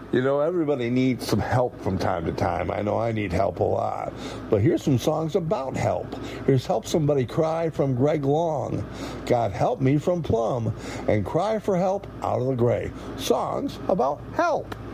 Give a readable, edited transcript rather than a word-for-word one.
You know, everybody needs some help from time to time. I know I need help a lot. But here's some songs about help. Here's Help Somebody Cry from Greg Long. God Help Me from Plum. And Cry for Help out of the Gray. Songs about help.